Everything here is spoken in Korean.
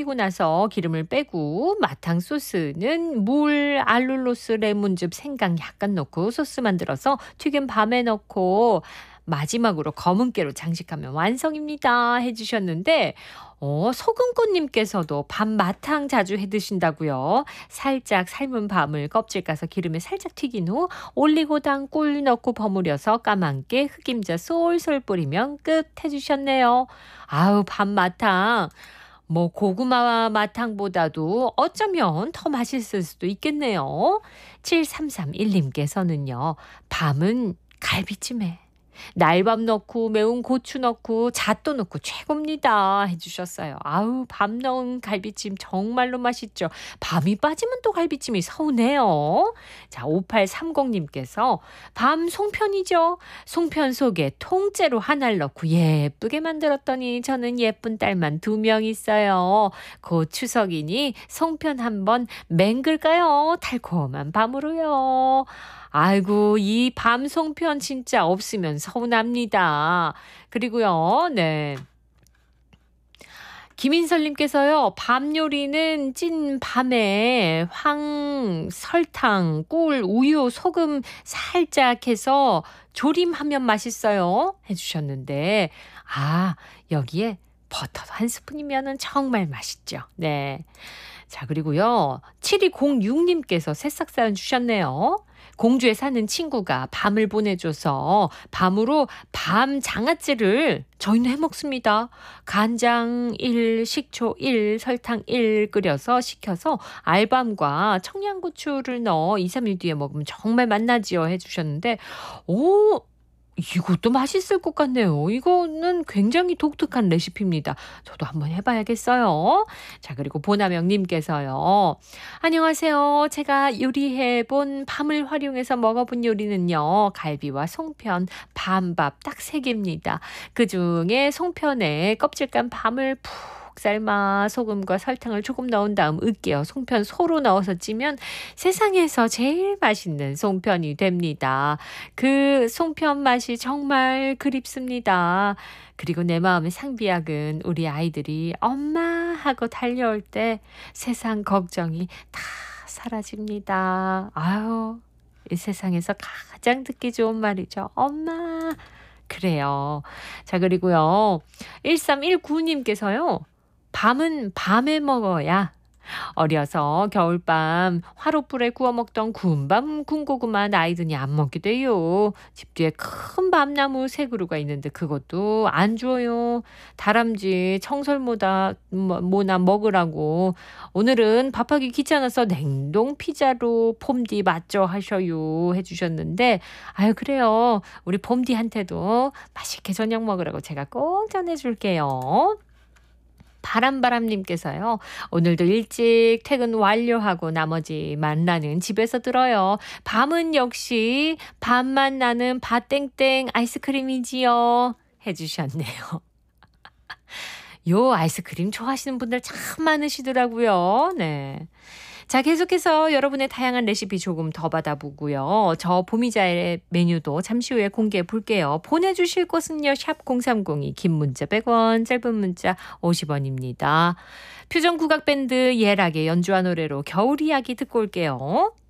튀기고 나서 기름을 빼고 마탕 소스는 물, 알룰로스, 레몬즙, 생강 약간 넣고 소스 만들어서 튀긴 밤에 넣고 마지막으로 검은깨로 장식하면 완성입니다 해주셨는데 소금꽃님께서도 밤 마탕 자주 해 드신다고요. 살짝 삶은 밤을 껍질 까서 기름에 살짝 튀긴 후 올리고당 꿀 넣고 버무려서 까만깨 흑임자 쏠쏠 뿌리면 끝 해주셨네요. 아우 밤 마탕 뭐 고구마 마탕보다도 어쩌면 더 맛있을 수도 있겠네요. 7331님께서는요. 밤은 갈비찜에 날밥 넣고 매운 고추 넣고 잣도 넣고 최고입니다 해주셨어요. 아우 밤 넣은 갈비찜 정말로 맛있죠. 밤이 빠지면 또 갈비찜이 서운해요. 자 5830님께서 밤 송편이죠. 송편 속에 통째로 하나를 넣고 예쁘게 만들었더니 저는 예쁜 딸만 2명 있어요. 곧 추석이니 송편 한번 맹글까요? 달콤한 밤으로요. 아이고 이 밤 송편 진짜 없으면 서운합니다. 그리고요. 네. 김인설님께서요. 밤 요리는 찐 밤에 설탕, 꿀, 우유, 소금 살짝 해서 조림하면 맛있어요 해주셨는데 여기에 버터 한 스푼이면 정말 맛있죠. 네. 자 그리고요. 7206님께서 새싹 사연 주셨네요. 공주에 사는 친구가 밤을 보내줘서 밤으로 밤 장아찌를 저희는 해먹습니다. 간장 1, 식초 1, 설탕 1 끓여서 식혀서 알밤과 청양고추를 넣어 2, 3일 뒤에 먹으면 정말 맛나지요 해주셨는데 이것도 맛있을 것 같네요. 이거는 굉장히 독특한 레시피입니다. 저도 한번 해봐야겠어요. 자, 그리고 보나명님께서요. 안녕하세요. 제가 요리해본 밤을 활용해서 먹어본 요리는요. 갈비와 송편, 밤밥 딱 3개입니다. 그중에 송편에 껍질 깐 밤을 푹 삶아 소금과 설탕을 조금 넣은 다음 으깨어 송편 소로 넣어서 찌면 세상에서 제일 맛있는 송편이 됩니다. 그 송편 맛이 정말 그립습니다. 그리고 내 마음의 상비약은 우리 아이들이 엄마 하고 달려올 때 세상 걱정이 다 사라집니다. 아유, 이 세상에서 가장 듣기 좋은 말이죠. 엄마. 그래요. 자, 그리고요. 1319님께서요. 밤은 밤에 먹어야 어려서 겨울밤 화롯불에 구워 먹던 군밤 군고구마 나이 드니 안 먹게 돼요. 집 뒤에 큰 밤나무 세 그루가 있는데 그것도 안 줘요. 다람쥐 청설모나 먹으라고. 오늘은 밥하기 귀찮아서 냉동 피자로 폼디 맞죠 하셔요 해주셨는데 아유 그래요. 우리 폼디한테도 맛있게 저녁 먹으라고 제가 꼭 전해줄게요. 바람님께서요. 오늘도 일찍 퇴근 완료하고 나머지 만나는 집에서 들어요. 밤은 역시 밤만 나는 바땡땡 아이스크림이지요. 해주셨네요. 요 아이스크림 좋아하시는 분들 참 많으시더라고요. 네. 자, 계속해서 여러분의 다양한 레시피 조금 더 받아보고요. 저 보미자의 메뉴도 잠시 후에 공개해 볼게요. 보내주실 곳은요. 샵 0302, 긴 문자 100원, 짧은 문자 50원입니다. 표정국악밴드 예락의 연주한 노래로 겨울 이야기 듣고 올게요.